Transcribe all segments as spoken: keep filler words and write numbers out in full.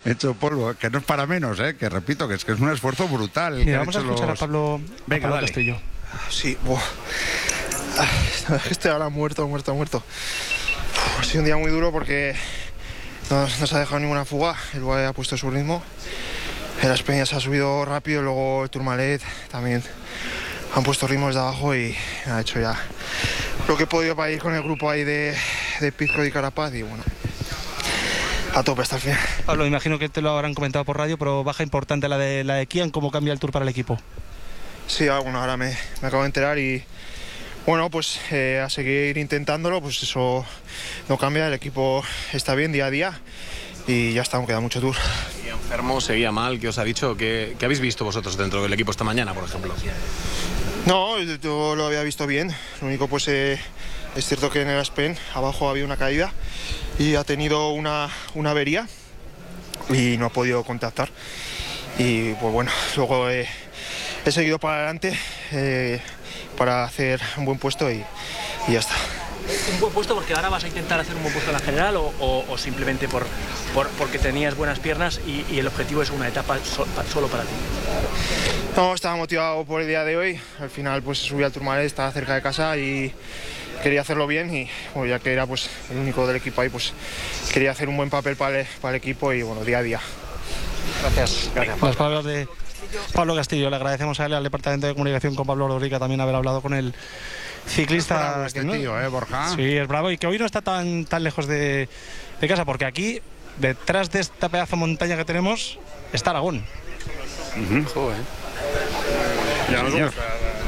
hecho polvo, que no es para menos, ¿eh? Que repito, que es que es un esfuerzo brutal. Mira, que vamos a escuchar los... a Pablo, Venga, a Pablo dale. Castillo. Sí, buah. Estoy ahora muerto, muerto, muerto. Ha sido un día muy duro porque no, no se ha dejado ninguna fuga. El Boe ha puesto su ritmo. El Aspen se ha subido rápido, luego el Tourmalet también han puesto ritmos de abajo y ha hecho ya lo que he podido para ir con el grupo ahí de, de Pizco y Carapaz y bueno, a tope hasta el final. Pablo, imagino que te lo habrán comentado por radio, pero baja importante la de, la de Kian, ¿cómo cambia el Tour para el equipo? Sí, bueno, ahora me, me acabo de enterar y bueno, pues eh, a seguir intentándolo, pues eso no cambia, el equipo está bien día a día y ya está, aún queda mucho Tour. ¿Seguía enfermo, seguía mal? ¿Qué os ha dicho? ¿Qué, qué habéis visto vosotros dentro del equipo esta mañana, por ejemplo? No, yo lo había visto bien, lo único pues eh, es cierto que en el Aspen abajo había una caída y ha tenido una, una avería y no ha podido contactar y pues bueno, luego eh, he seguido para adelante eh, para hacer un buen puesto y, y ya está. ¿Un buen puesto porque ahora vas a intentar hacer un buen puesto en la general o, o, o simplemente por, por, porque tenías buenas piernas y, y el objetivo es una etapa so, solo para ti? No, estaba motivado por el día de hoy, al final pues subí al Tourmalet, estaba cerca de casa y quería hacerlo bien y bueno, ya que era pues el único del equipo ahí, pues quería hacer un buen papel para el, para el equipo y bueno, día a día. Gracias. Gracias. Las palabras de Pablo Castillo, le agradecemos a él, al Departamento de Comunicación con Pablo Rodríguez también haber hablado con el ciclista. Es bravo este ¿no? tío, ¿eh, Borja? Sí, es bravo y que hoy no está tan, tan lejos de, de casa, porque aquí, detrás de esta pedazo de montaña que tenemos, está Aragón. Uh-huh. Joder. Ya lo sé.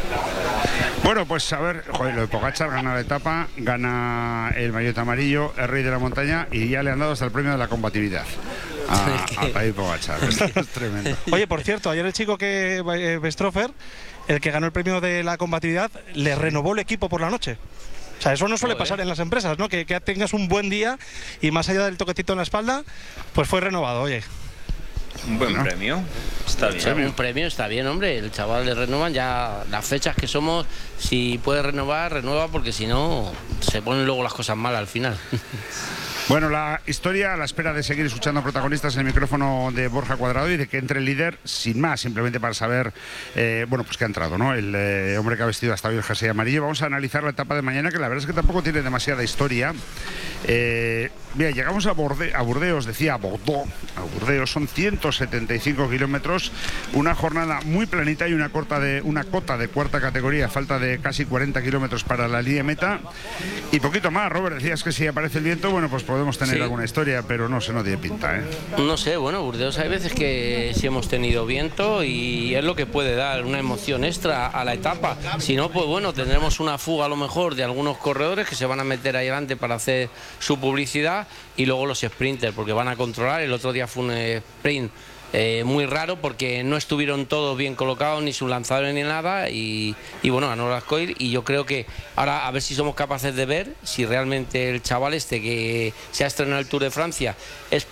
Bueno, pues a ver, joder, lo de Pogačar gana la etapa, gana el maillot amarillo, el rey de la montaña y ya le han dado hasta el premio de la combatividad a, a Tadej Pogačar. Esto es tremendo. Oye, por cierto, ayer el chico que eh, Bestrofer, el que ganó el premio de la combatividad, le renovó el equipo por la noche. O sea, eso no suele pasar en las empresas, ¿no? Que, que tengas un buen día y más allá del toquecito en la espalda, pues fue renovado, oye. Un buen Bueno. premio. Está bien. Sí, un premio está bien, hombre. El chaval le renovan ya las fechas que somos. Si puede renovar, renueva, porque si no, se ponen luego las cosas mal al final. Bueno, la historia a la espera de seguir escuchando protagonistas en el micrófono de Borja Cuadrado y de que entre el líder, sin más, simplemente para saber, eh, bueno, pues que ha entrado, ¿no? El eh, hombre que ha vestido hasta hoy el jersey amarillo. Vamos a analizar la etapa de mañana, que la verdad es que tampoco tiene demasiada historia. Eh, mira, llegamos a, Borde a Burdeos, decía a Bordeaux, a Burdeos, son ciento setenta y cinco kilómetros, una jornada muy planita y una, corta de, una cota de cuarta categoría, falta de casi cuarenta kilómetros para la línea meta y poquito más. Robert, decías que si aparece el viento, bueno, pues podemos tener Sí. alguna historia, pero no se no tiene pinta, ¿eh? No sé, bueno, Burdeos hay veces que sí hemos tenido viento y es lo que puede dar una emoción extra a la etapa. Si no, pues bueno, tendremos una fuga a lo mejor de algunos corredores que se van a meter ahí adelante para hacer su publicidad y luego los sprinters, porque van a controlar. El otro día fue un sprint eh, muy raro porque no estuvieron todos bien colocados, ni sus lanzadores ni nada, y, y bueno, ganó Lascoir. Y yo creo que ahora a ver si somos capaces de ver si realmente el chaval este que se ha estrenado el Tour de Francia es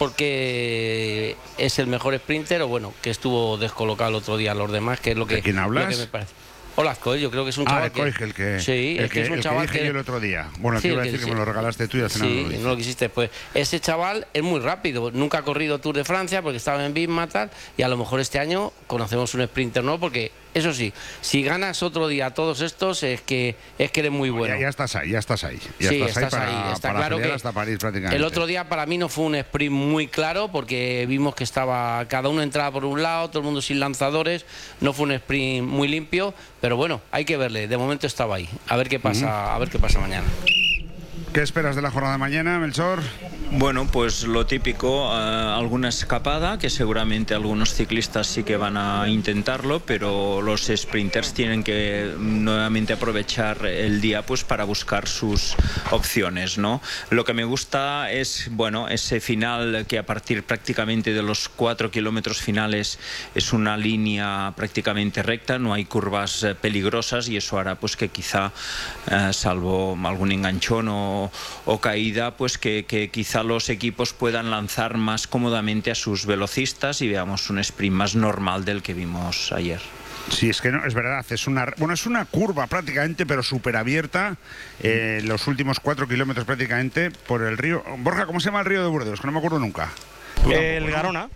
porque es el mejor sprinter o bueno, que estuvo descolocado el otro día los demás, que es lo que, ¿De quién hablas? lo que me parece. Hola, Coy, yo creo que es un Ah, chaval de Coig, que... el que, Sí, el es que es un el chaval que dije que... yo el otro día. Bueno, Sí, te iba a el que decir que sí. me lo regalaste tú y al final no lo Sí, hice. no lo quisiste. Pues ese chaval es muy rápido. Nunca ha corrido Tour de Francia porque estaba en Bisma tal, y a lo mejor este año conocemos un sprinter nuevo porque eso sí, si ganas otro día a todos estos es que es que eres muy bueno. Ya, ya estás ahí, ya estás ahí. Ya Sí, estás, ahí estás para, ahí. Está para claro pelear que hasta París prácticamente. el otro día para mí no fue un sprint muy claro porque vimos que estaba cada uno entraba por un lado, todo el mundo sin lanzadores, no fue un sprint muy limpio, pero bueno, hay que verle. De momento estaba ahí. A ver qué pasa, uh-huh. a ver qué pasa mañana. ¿Qué esperas de la jornada de mañana, Melchor? Bueno, pues lo típico, uh, alguna escapada, que seguramente algunos ciclistas sí que van a intentarlo, pero los sprinters tienen que nuevamente aprovechar el día pues para buscar sus opciones, ¿no? Lo que me gusta es, bueno, ese final que a partir prácticamente de los cuatro kilómetros finales es una línea prácticamente recta, no hay curvas eh, peligrosas y eso hará pues que quizá, eh, salvo algún enganchón o o caída, pues que, que quizá los equipos puedan lanzar más cómodamente a sus velocistas y veamos un sprint más normal del que vimos ayer. Sí, es que no, es verdad, es una, bueno, es una curva prácticamente, pero súper abierta, eh, los últimos cuatro kilómetros prácticamente por el río. Borja, ¿cómo se llama el río de Burdeos? Que no me acuerdo nunca. El Garona.